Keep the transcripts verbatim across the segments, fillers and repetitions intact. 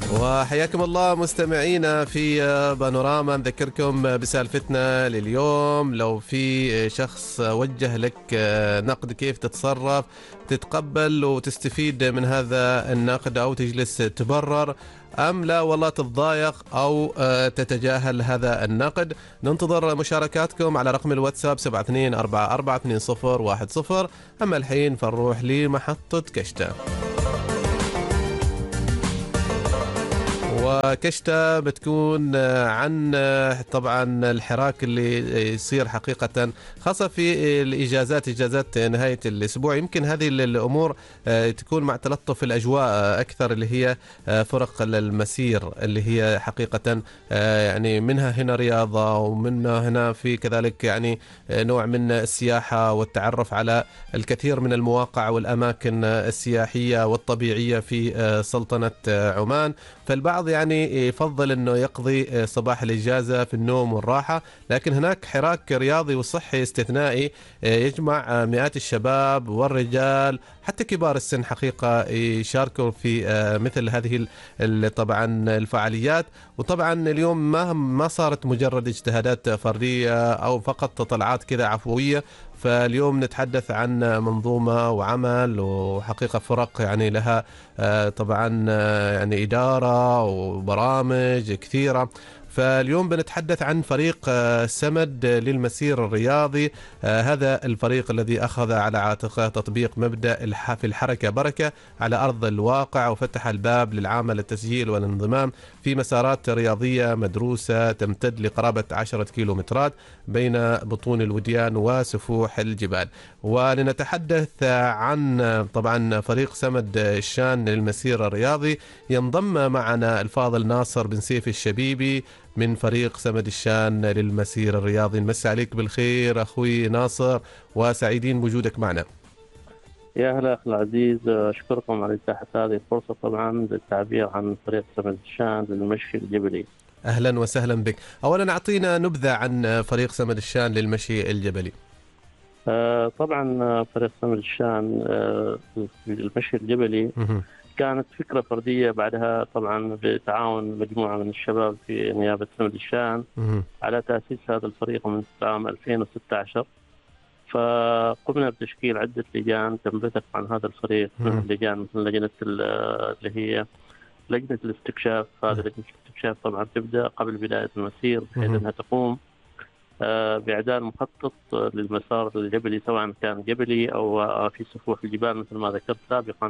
وحياكم الله مستمعينا في بانوراما. نذكركم بسالفتنا لليوم. لو في شخص وجه لك نقد كيف تتصرف، تتقبل وتستفيد من هذا النقد أو تجلس تبرر، أم لا والله تتضايق أو تتجاهل هذا النقد؟ ننتظر مشاركاتكم على رقم الواتساب سبعة اثنين أربعة أربعة اثنين صفر واحد صفر. أما الحين فنروح لمحطة كشتة. وكشتة بتكون عن طبعا الحراك اللي يصير حقيقة، خاصة في الإجازات، إجازات نهاية الأسبوع. يمكن هذه الأمور تكون مع تلطف الأجواء أكثر، اللي هي فرق المسير اللي هي حقيقة يعني منها هنا رياضة، ومنها هنا في كذلك يعني نوع من السياحة والتعرف على الكثير من المواقع والأماكن السياحية والطبيعية في سلطنة عمان. فالبعض يعني يفضل أنه يقضي صباح الإجازة في النوم والراحة، لكن هناك حراك رياضي وصحي استثنائي يجمع مئات الشباب والرجال حتى كبار السن حقيقة يشاركوا في مثل هذه طبعا الفعاليات. وطبعا اليوم ما ما صارت مجرد اجتهادات فردية أو فقط طلعات كذا عفوية، فاليوم نتحدث عن منظومة وعمل وحقيقة فرق يعني لها طبعا يعني إدارة وبرامج كثيرة. فاليوم بنتحدث عن فريق سمد للمسير الرياضي. هذا الفريق الذي أخذ على عاتقه تطبيق مبدأ في الحركة بركة على أرض الواقع، وفتح الباب للعامة للتسجيل والانضمام في مسارات رياضية مدروسة تمتد لقرابة عشرة كيلومترات بين بطون الوديان وسفوح الجبال. ولنتحدث عن طبعا فريق سمد الشان للمسير الرياضي، ينضم معنا الفاضل ناصر بن سيف الشبيبي من فريق سمد الشان للمسير الرياضي. نمسي عليك بالخير أخوي ناصر، وسعيدين بوجودك معنا. يا هلا أخي العزيز، أشكركم على إتاحة هذه الفرصة طبعا للتعبير عن فريق سمد الشان للمشي الجبلي. أهلا وسهلا بك. أولا أعطينا نبذة عن فريق سمد الشان للمشي الجبلي. آه طبعا فريق سمد الشان آه للمشي الجبلي كانت فكرة فردية، بعدها طبعا بتعاون مجموعة من الشباب في نيابة سمد الشان على تأسيس هذا الفريق من عام ألفين وستة عشر. فقمنا بتشكيل عدة لجان تنبثق عن هذا الفريق، من لجان مثل لجنة اللي هي لجنة الاستكشاف. هذه لجنة الاستكشاف طبعا تبدأ قبل بداية المسير بحيث أنها تقوم بإعداد مخطط للمسار الجبلي، سواء كان جبلي أو في سفوح الجبال مثل ما ذكرت سابقا.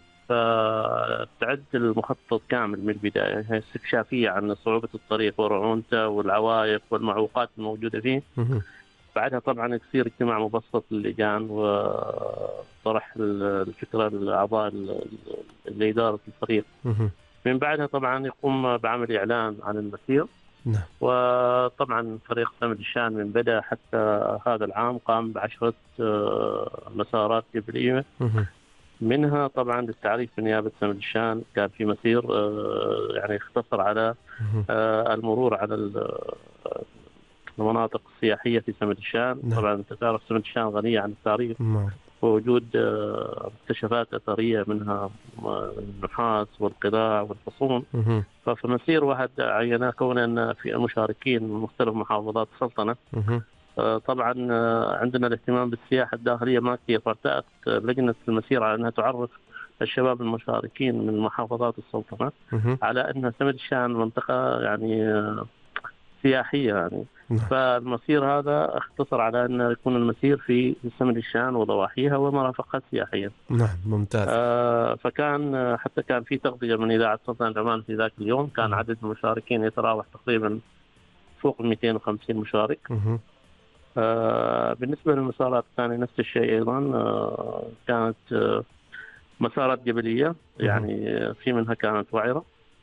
فتعد المخطط كامل من البداية، هي استكشافية عن صعوبة الطريق ورعونته والعوائق والمعوقات الموجودة فيه. بعدها طبعا يصير اجتماع مبسط للجان وطرح الفكرة لأعضاء لإدارة الفريق. من بعدها طبعا يقوم بعمل إعلان عن المسير. وطبعا فريق سمد الشان من بدأ حتى هذا العام قام بعشرة مسارات جبلية، منها طبعا للتعريف بنيابة سمد الشان كان في مسير يعني يختصر على المرور على المناطق السياحية في سمد الشان. طبعا انت تعرف سمد الشان غنية عن التاريخ ووجود مكتشفات أثرية منها النحاس والقلاع والحصون. ففي مسير واحد عينا كون أن في المشاركين من مختلف محافظات السلطنة. طبعا عندنا الاهتمام بالسياحة الداخلية ما كثير، فارتأت لجنة المسير على أنها تعرف الشباب المشاركين من محافظات السلطنة على أن سمد الشان منطقة يعني سياحية يعني. فالمسير هذا اختصر على أن يكون المسير في سمد الشان وضواحيها ومرافقات سياحية. نعم ممتاز. آه فكان حتى كان في تغطية من إذاعة سلطنة عمان في ذاك اليوم، كان عدد المشاركين يتراوح تقريبا فوق مئتين وخمسين مشارك. آه بالنسبة للمسارات الثانية نفس الشيء أيضا. آه كانت آه مسارات جبلية يعني في منها كانت وعرة،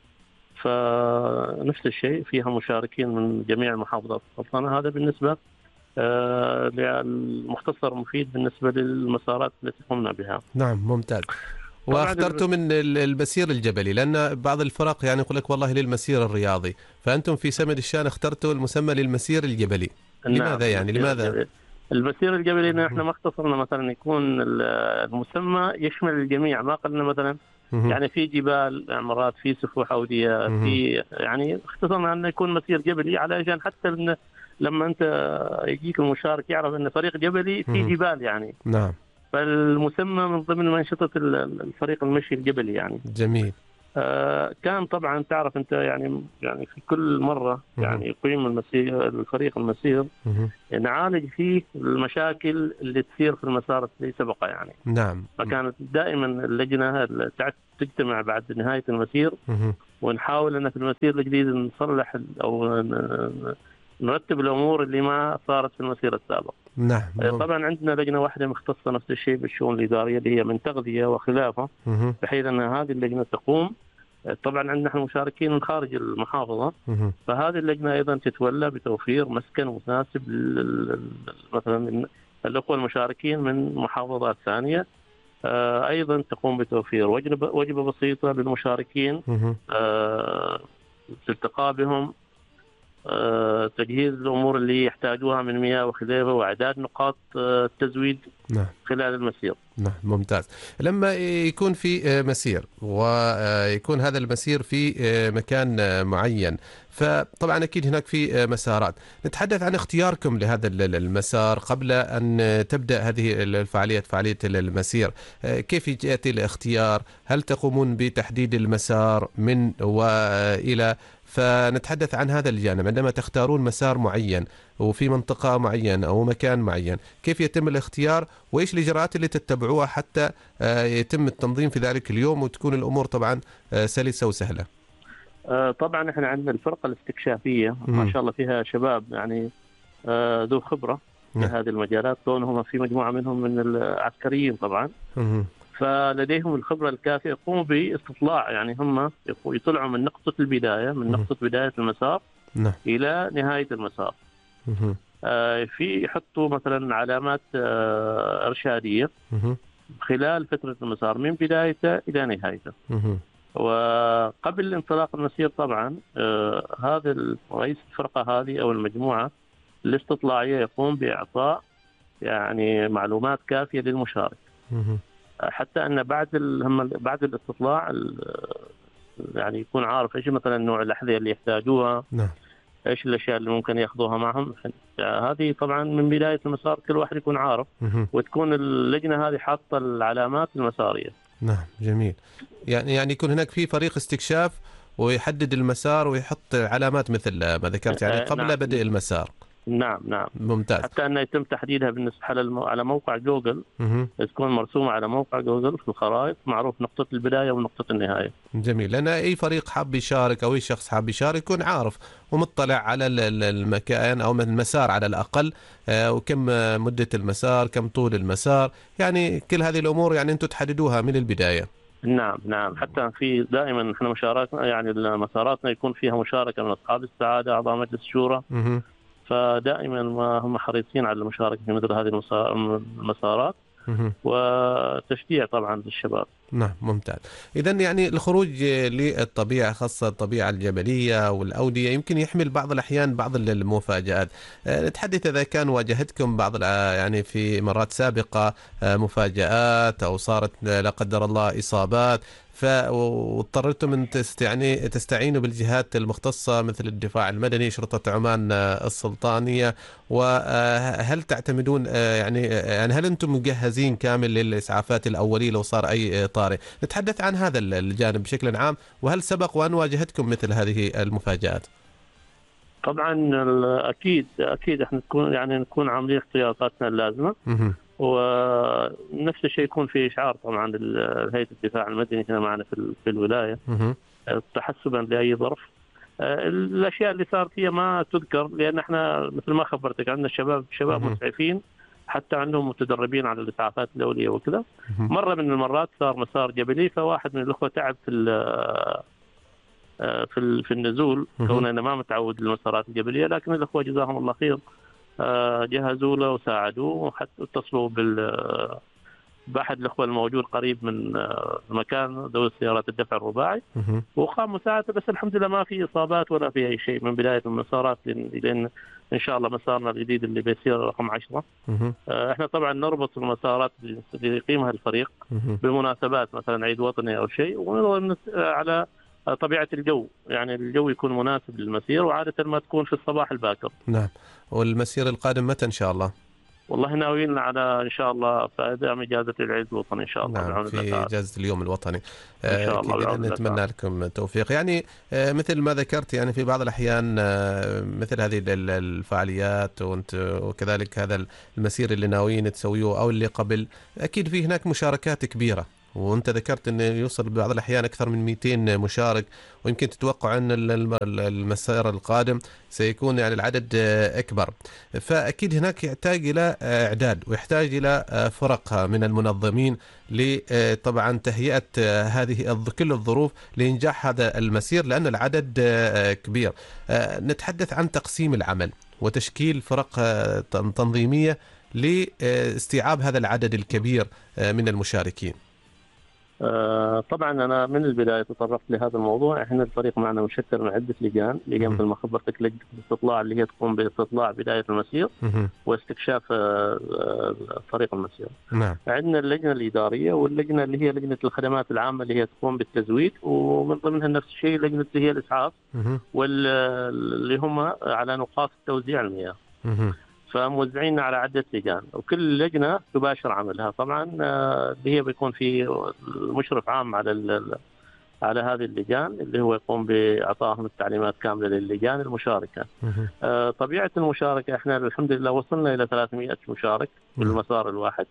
فنفس الشيء فيها مشاركين من جميع محافظات السلطنة. هذا بالنسبة آه للمختصر مفيد بالنسبة للمسارات التي قمنا بها. نعم ممتاز. واخترتوا من المسير الجبلي لأن بعض الفرق يعني يقول لك والله للمسير الرياضي، فأنتم في سمد الشان اخترتوا المسمى للمسير الجبلي. نعم. لماذا يعني لماذا؟ الجبلي. المسير الجبلي نحن ما اختصرنا مثلا يكون المسمى يشمل الجميع، ما قلنا مثلا يعني في جبال عمارات، في سفوح أودية، في يعني اختصرنا أنه يكون مسير جبلي علشان حتى إن لما أنت يجيك المشارك يعرف أن فريق جبلي في جبال يعني. نعم. فالمسمى من ضمن أنشطة الفريق المشي الجبلي يعني. جميل. آه كان طبعا تعرف أنت يعني يعني في كل مرة يعني يقيم المسير الفريق المسير نعالج فيه المشاكل اللي تصير في المسار اللي سبقه يعني. نعم. فكانت دائما اللجنة تجتمع بعد نهاية المسير ونحاول أن في المسير الجديد نصلح أو نرتب الأمور اللي ما صارت في المسير السابق. نعم. طبعا عندنا لجنة واحدة مختصة نفس الشيء بالشؤون الإدارية اللي هي من تغذية وخلافه، بحيث أن هذه اللجنة تقوم. طبعا عندنا احنا مشاركين من خارج المحافظة، فهذه اللجنة أيضا تتولى بتوفير مسكن مناسب مثلا الأخوة المشاركين من محافظات ثانية. أيضا تقوم بتوفير وجبة وجبة بسيطة للمشاركين، التقاء بهم، تجهيز الأمور اللي يحتاجوها من مياه وخلافة، وإعداد نقاط التزويد نعم. خلال المسير. نعم ممتاز. لما يكون في مسير ويكون هذا المسير في مكان معين، فطبعا أكيد هناك في مسارات. نتحدث عن اختياركم لهذا المسار قبل أن تبدأ هذه الفعالية، فعالية المسير. كيف يأتي الاختيار؟ هل تقومون بتحديد المسار من وإلى؟ فنتحدث عن هذا الجانب. عندما تختارون مسار معين وفي منطقة معينة أو مكان معين، كيف يتم الاختيار وإيش الإجراءات اللي تتبعوها حتى يتم التنظيم في ذلك اليوم وتكون الأمور طبعا سلسة وسهلة؟ طبعا احنا عندنا الفرقة الاستكشافية ما شاء الله فيها شباب يعني ذو خبرة في هذه المجالات، كونهم في مجموعة منهم من العسكريين طبعا، فلديهم الخبرة الكافية يقوموا باستطلاع، يعني هم يطلعوا من نقطة البداية من نقطة بداية المسار نعم. إلى نهاية المسار. آه في يحطوا مثلا علامات آه إرشادية خلال فترة المسار من بدايته إلى نهايته. وقبل انطلاق المسير طبعا آه هذا رئيس الفرقة هذه أو المجموعة الاستطلاعية يقوم بإعطاء يعني معلومات كافية للمشارك، حتى أن بعد بعد الاستطلاع يعني يكون عارف إيش مثلا نوع الأحذية اللي يحتاجوها، نعم. إيش الأشياء اللي ممكن يأخذوها معهم. هذه طبعا من بداية المسار كل واحد يكون عارف، وتكون اللجنة هذه حاطة العلامات المسارية. نعم جميل. يعني يعني يكون هناك في فريق استكشاف ويحدد المسار ويحط علامات مثل ما ذكرت يعني قبل نعم. بدء المسار. نعم نعم ممتاز. حتى أنه يتم تحديدها بالنسبة على موقع جوجل، تكون مرسومة على موقع جوجل في الخرائط، معروف نقطة البداية ونقطة النهاية. جميل، لأن أي فريق حاب يشارك أو أي شخص حاب يشارك يكون عارف ومطلع على المكان أو المسار على الأقل، وكم مدة المسار، كم طول المسار، يعني كل هذه الأمور يعني أنتم تحددوها من البداية. نعم نعم حتى في دائما احنا مشاركنا يعني مساراتنا يكون فيها مشاركة من أصحاب السعادة أعضاء مجلس الشورى، فدائما ما هم حريصين على المشاركة في مثل هذه المسارات وتشجيع طبعا للشباب. نعم ممتاز. إذن يعني الخروج للطبيعة خاصة الطبيعة الجبلية والأودية يمكن يحمل بعض الأحيان بعض المفاجآت. نتحدث إذا كان واجهتكم بعض يعني في مرات سابقة مفاجآت أو صارت لا قدر الله إصابات، فاضطررتم أن تستعني تستعينوا بالجهات المختصة مثل الدفاع المدني، شرطة عمان السلطانية، وهل تعتمدون يعني يعني هل أنتم مجهزين كامل للإسعافات الأولية لو صار أي طارئ؟ نتحدث عن هذا الجانب بشكل عام، وهل سبق وأن واجهتكم مثل هذه المفاجآت؟ طبعا أكيد أكيد احنا نكون يعني نكون عاملين احتياطاتنا اللازمة، ونفس الشيء يكون في إشعار طبعا لهيئة الدفاع المدني هنا معنا في في الولاية تحسبا لأي ظرف. الأشياء اللي صارت هي ما تذكر، لأن احنا مثل ما خبرتك عندنا شباب شباب مسعفين حتى عندهم متدربين على الإسعافات الدولية وكذا. مرة من المرات صار مسار جبلي، فواحد من الأخوة تعب في في في النزول، كونه أنا ما متعود للمسارات الجبلية، لكن الأخوة جزاهم الله خير جهزوا له وساعدوه، وحتى اتصلوا بال بأحد الأخوة الموجود قريب من المكان ذوي السيارات الدفع الرباعي، وقام مساعدة، بس الحمد لله ما في إصابات ولا في أي شيء من بداية المسارات، لأن إن شاء الله مسارنا الجديد اللي بيصير رقم عشرة. إحنا طبعا نربط المسارات اللي يقيمها الفريق بمناسبات مثلا عيد وطني أو شيء، ونظر على طبيعة الجو، يعني الجو يكون مناسب للمسير، وعادة ما تكون في الصباح الباكر. نعم. والمسير القادم متى إن شاء الله؟ والله ناويين على إن شاء الله فإدام إجازة العيد الوطني إن شاء الله. نعم، في إجازة اليوم الوطني إن شاء الله. نتمنى لكم التوفيق. يعني مثل ما ذكرت، يعني في بعض الأحيان مثل هذه الفعاليات وكذلك هذا المسير اللي ناويين تسويه أو اللي قبل، أكيد في هناك مشاركات كبيرة، وانت ذكرت انه يوصل بعض الاحيان اكثر من مئتين مشارك، ويمكن تتوقع ان المسار القادم سيكون يعني العدد اكبر. فاكيد هناك يحتاج الى اعداد ويحتاج الى فرق من المنظمين لطبعا تهيئه هذه كل الظروف لانجاح هذا المسير، لان العدد كبير. نتحدث عن تقسيم العمل وتشكيل فرق تنظيميه لاستيعاب هذا العدد الكبير من المشاركين. طبعا أنا من البداية تطرقت لهذا الموضوع. إحنا الفريق معنا مشكل من عدة لجان، لجان مثل ما خبرتك لجنة الاستطلاع اللي هي تقوم باستطلاع بداية المسير واستكشاف طريق المسير. نعم. عندنا اللجنة الإدارية واللجنة اللي هي لجنة الخدمات العامة اللي هي تقوم بالتزويد، ومن ضمنها نفس الشيء لجنة اللي هي الإسعاف واللي هم على نقاط توزيع المياه. فموزعين على عدة لجان، وكل لجنة تباشر عملها. طبعا اللي هي بيكون في مشرف عام على على هذه اللجان اللي هو يقوم بإعطائهم التعليمات كاملة للجان المشاركة. طبيعة المشاركة احنا الحمد لله وصلنا إلى ثلاثمئة مشارك في المسار الواحد،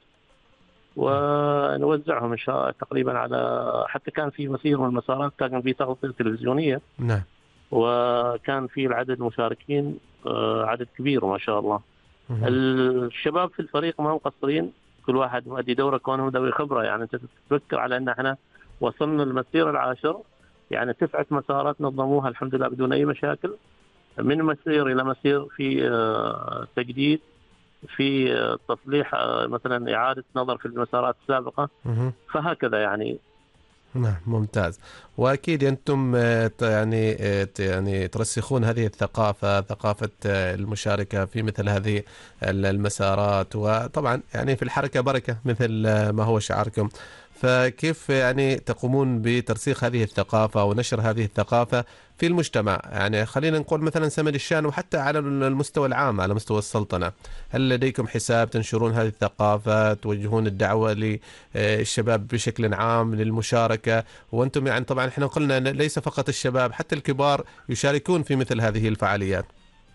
ونوزعهم إن شاء الله تقريبا على، حتى كان في مسير من المسارات كان في تغطية تلفزيونية. نعم. وكان في العدد المشاركين عدد كبير ما شاء الله. الشباب في الفريق ما مقصرين، كل واحد مؤدي دوره كونهم ذوي خبره. يعني انت تفكر على ان احنا وصلنا المسير العاشر، يعني تسعه مسارات نظموها الحمد لله بدون اي مشاكل، من مسير الى مسير في تجديد، في تصليح مثلا اعاده نظر في المسارات السابقه، فهكذا يعني. نعم، ممتاز. واكيد انتم يعني يعني ترسخون هذه الثقافه، ثقافه المشاركه في مثل هذه المسارات، وطبعا يعني في الحركه بركه مثل ما هو شعاركم. فكيف يعني تقومون بترسيخ هذه الثقافة ونشر هذه الثقافة في المجتمع؟ يعني خلينا نقول مثلا سمد الشان، وحتى على المستوى العام على مستوى السلطنة، هل لديكم حساب تنشرون هذه الثقافة، توجهون الدعوة للشباب بشكل عام للمشاركة؟ وأنتم يعني طبعا احنا قلنا ليس فقط الشباب، حتى الكبار يشاركون في مثل هذه الفعاليات.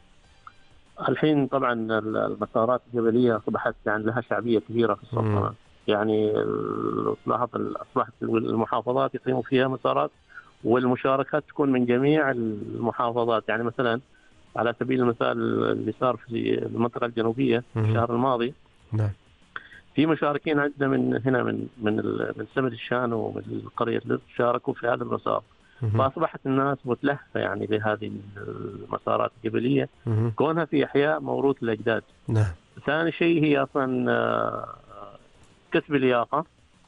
الحين طبعا المسارات الجبلية أصبحت يعني لها شعبية كبيرة في السلطنة. يعني لاحظ أصبحت المحافظات يقيموا فيها مسارات، والمشاركات تكون من جميع المحافظات. يعني مثلا على سبيل المثال اللي صار في المنطقة الجنوبية الشهر الماضي، نعم، في مشاركين عندنا من هنا من من من سمد الشان ومن قرية لب شاركوا في هذا المسار. فأصبحت الناس متلهفة يعني لهذه المسارات الجبلية كونها في إحياء موروث الأجداد. نعم. ثاني شيء هي أصلا كسب لياقة،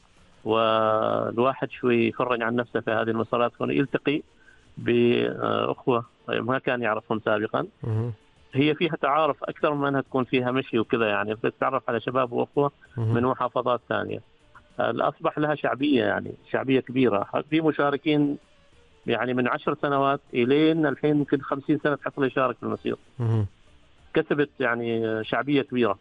والواحد شوي يفرج عن نفسه في هذه المسارات، كونه يلتقي بأخوة ما كان يعرفهم سابقا. هي فيها تعارف أكثر من أنها تكون فيها مشي وكذا، يعني بتتعرف على شباب وأخوة من محافظات ثانية. أصبح لها شعبية، يعني شعبية كبيرة. في مشاركين يعني من عشر سنوات إلين الحين يمكن خمسين سنة تحصل يشارك في المسير. كسبت يعني شعبية كبيرة.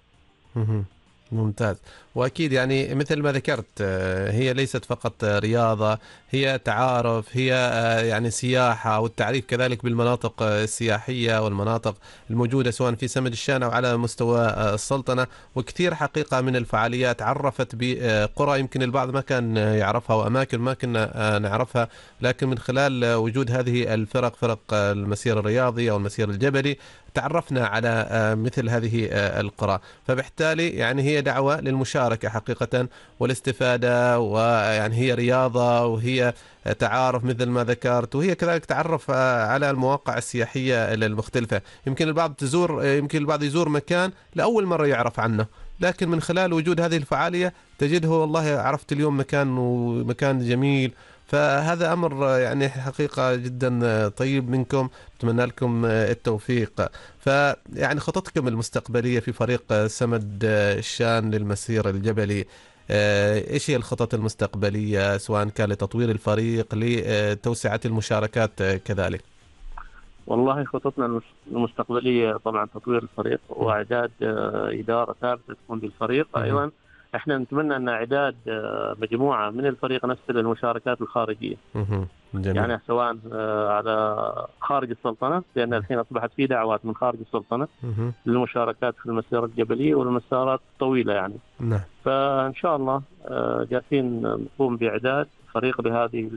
ممتاز. وأكيد يعني مثل ما ذكرت هي ليست فقط رياضة، هي تعارف، هي يعني سياحة، والتعريف كذلك بالمناطق السياحية والمناطق الموجودة سواء في سمد الشان أو على مستوى السلطنة. وكثير حقيقة من الفعاليات عرفت بقرى يمكن البعض ما كان يعرفها، وأماكن ما كنا نعرفها، لكن من خلال وجود هذه الفرق، فرق المسير الرياضي أو المسير الجبلي، تعرفنا على مثل هذه القرى. فبالتالي يعني هي دعوة للمشاركة حقيقة والاستفادة، ويعني هي رياضة وهي تعارف مثل ما ذكرت، وهي كذلك تعرف على المواقع السياحية المختلفة. يمكن البعض تزور يمكن البعض يزور مكان لأول مرة يعرف عنه، لكن من خلال وجود هذه الفعالية تجده والله عرفت اليوم مكان ومكان جميل. فهذا أمر يعني حقيقة جدا طيب منكم، أتمنى لكم التوفيق. فيعني خططكم المستقبلية في فريق سمد الشان للمسير الجبلي، إيش هي الخطط المستقبلية سواء كان لتطوير الفريق لتوسعة المشاركات كذلك؟ والله خططنا المستقبلية طبعا تطوير الفريق وإعداد إدارة ثابتة تكون للفريق. أيضا احنا نتمنى ان اعداد مجموعه من الفريق نفسه للمشاركات الخارجيه. جميل. يعني سواء على خارج السلطنه، لان الحين اصبحت في دعوات من خارج السلطنه للمشاركات في المسيره الجبليه والمسارات الطويله يعني. نعم. فان شاء الله جالسين نقوم باعداد فريق لهذه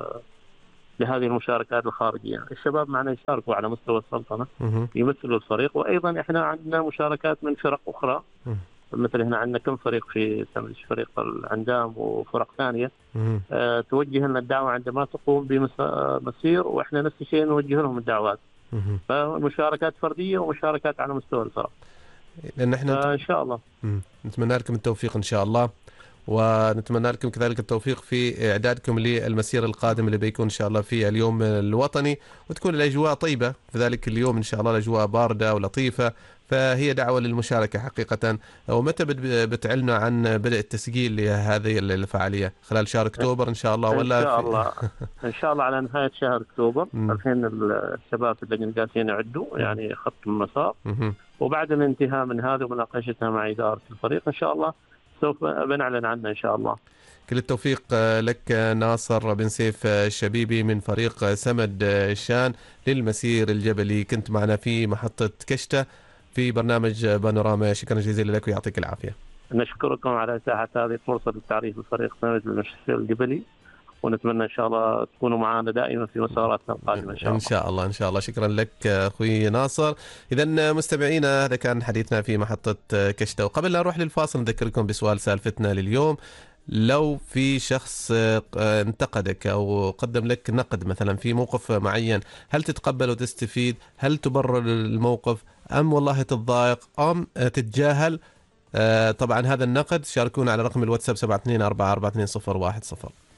لهذه المشاركات الخارجيه. الشباب معنا يشاركوا على مستوى السلطنه يمثلوا الفريق، وايضا احنا عندنا مشاركات من فرق اخرى. مثل هنا عندنا كم فريق في سمد، فريق العندام وفرق ثانية. أه توجه لنا الدعوة عندما تقوم بمسير، وإحنا نفس الشيء نوجه لهم الدعوات. فمشاركات فردية ومشاركات على مستوى الفرق. لأن إحنا إن شاء الله نتمنى لكم التوفيق إن شاء الله، ونتمنى لكم كذلك التوفيق في إعدادكم للمسير القادم اللي بيكون إن شاء الله في اليوم الوطني، وتكون الأجواء طيبة في ذلك اليوم إن شاء الله، الأجواء باردة ولطيفة. فهي دعوة للمشاركة حقيقة. ومتى بتعلنوا عن بدء التسجيل لهذه الفعالية؟ خلال شهر أكتوبر إن شاء الله ولا إن شاء الله إن شاء الله على نهاية شهر أكتوبر. الحين الشباب اللي قاعدين يعدوا يعني خط المسار، وبعد الانتهاء من هذا ومناقشتها مع إدارة الفريق إن شاء الله سوف بنعلن عنه إن شاء الله. كل التوفيق لك ناصر بن سيف الشبيبي من فريق سمد الشان للمسير الجبلي. كنت معنا في محطة كشتة في برنامج بانوراما. شكرا جزيلا لك ويعطيك العافية. نشكركم على إتاحة هذه الفرصة للتعريف بفريق سمد المسير الجبلي، ونتمنى إن شاء الله تكونوا معنا دائما في مساراتنا القادمة إن شاء الله. إن شاء الله إن شاء الله. شكرا لك أخوي ناصر. إذا مستمعينا هذا كان حديثنا في محطة كشتة، وقبل لا نروح للفاصل نذكركم بسؤال سالفتنا لليوم. لو في شخص انتقدك أو قدم لك نقد مثلا في موقف معين، هل تتقبل وتستفيد؟ هل تبرر الموقف أم والله تتضايق أم تتجاهل طبعا هذا النقد؟ شاركونا على رقم الواتساب سبعة اثنين أربعة أربعة اثنين صفر واحد صفر.